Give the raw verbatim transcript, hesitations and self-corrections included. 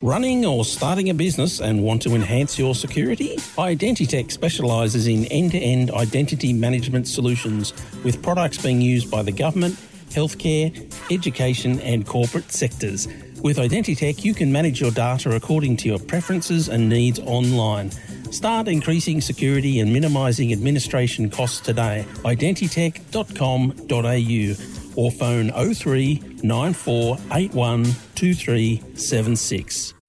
Running or starting a business and want to enhance your security? Identitech specialises in end-to-end identity management solutions with products being used by the government, healthcare, education and corporate sectors. With Identitech, you can manage your data according to your preferences and needs online. Start increasing security and minimising administration costs today. identitech dot com dot a u or phone oh three nine four eight one two three seven six.